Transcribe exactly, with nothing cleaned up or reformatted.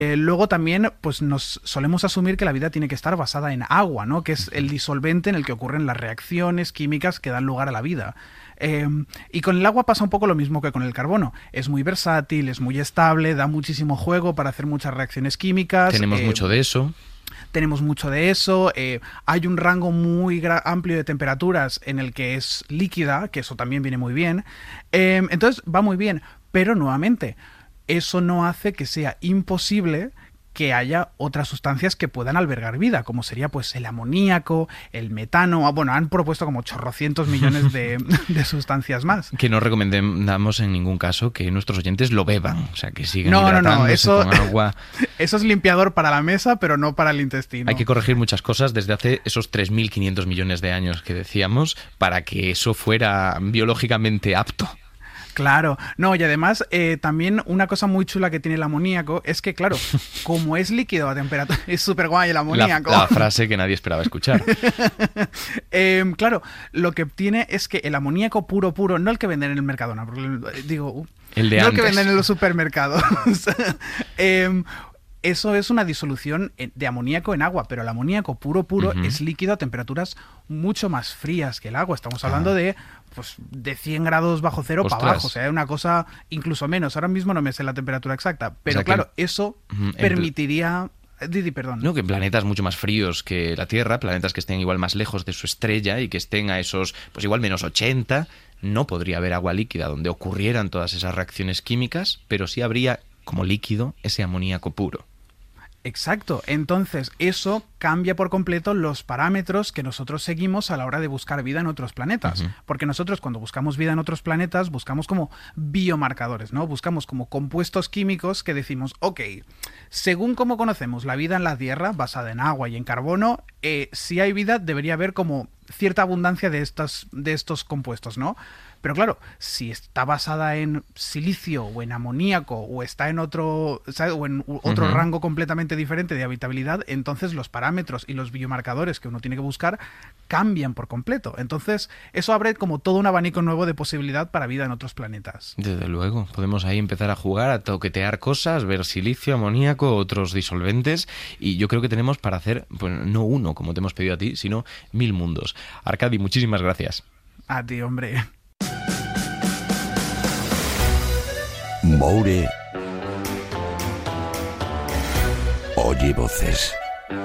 Eh, luego también pues nos solemos asumir que la vida tiene que estar basada en agua, ¿no? Que es el disolvente en el que ocurren las reacciones químicas que dan lugar a la vida. Eh, y con el agua pasa un poco lo mismo que con el carbono. Es muy versátil, es muy estable, da muchísimo juego para hacer muchas reacciones químicas. Tenemos eh, mucho de eso. Tenemos mucho de eso. Eh, hay un rango muy amplio de temperaturas en el que es líquida, que eso también viene muy bien. Eh, entonces va muy bien, pero nuevamente eso no hace que sea imposible que haya otras sustancias que puedan albergar vida, como sería pues el amoníaco, el metano. Bueno, han propuesto como chorrocientos millones de, de sustancias más. Que no recomendamos en ningún caso que nuestros oyentes lo beban, o sea, que sigan no, hidratándose no, no, eso, con agua. Eso es limpiador para la mesa, pero no para el intestino. Hay que corregir muchas cosas desde hace esos tres mil quinientos millones de años que decíamos para que eso fuera biológicamente apto. Claro, no, y además eh, también una cosa muy chula que tiene el amoníaco es que, claro, como es líquido a temperatura, es súper guay el amoníaco. La, la frase que nadie esperaba escuchar. eh, claro, lo que tiene es que el amoníaco puro, puro, no el que venden en el Mercadona, porque, digo, uh, el de no antes. el que venden en los supermercados. eh, Eso es una disolución de amoníaco en agua, pero el amoníaco puro puro uh-huh. es líquido a temperaturas mucho más frías que el agua. Estamos hablando ah. de pues de cien grados bajo cero para abajo, o sea, una cosa incluso menos. Ahora mismo no me sé la temperatura exacta, pero o sea claro, que, eso uh-huh, permitiría... Didi, perdón. No, que en planetas mucho más fríos que la Tierra, planetas que estén igual más lejos de su estrella y que estén a esos, pues igual menos ochenta, no podría haber agua líquida donde ocurrieran todas esas reacciones químicas, pero sí habría como líquido ese amoníaco puro. Exacto, entonces eso cambia por completo los parámetros que nosotros seguimos a la hora de buscar vida en otros planetas, uh-huh. porque nosotros cuando buscamos vida en otros planetas buscamos como biomarcadores, ¿no? Buscamos como compuestos químicos que decimos, ok, según como conocemos la vida en la Tierra, basada en agua y en carbono, eh, si hay vida debería haber como cierta abundancia de, estas, de estos compuestos, ¿no? Pero claro, si está basada en silicio o en amoníaco o está en otro, ¿sabes? O en otro uh-huh. rango completamente diferente de habitabilidad, entonces los parámetros y los biomarcadores que uno tiene que buscar cambian por completo. Entonces eso abre como todo un abanico nuevo de posibilidad para vida en otros planetas. Desde luego, podemos ahí empezar a jugar, a toquetear cosas, ver silicio, amoníaco, otros disolventes, y yo creo que tenemos para hacer, pues no uno, como te hemos pedido a ti, sino mil mundos. Arcadi, muchísimas gracias. A ti, hombre. Moure oye voces.